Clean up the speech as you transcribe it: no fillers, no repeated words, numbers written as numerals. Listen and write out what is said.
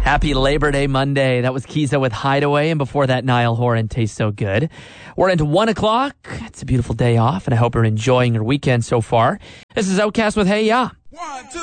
Happy Labor Day Monday. That was Kiza with Hideaway, and before that, Niall Horan, Tastes So Good. We're into 1 o'clock. It's a beautiful day off, and I hope you're enjoying your weekend so far. This is Outcast with Hey Ya. 1, 2.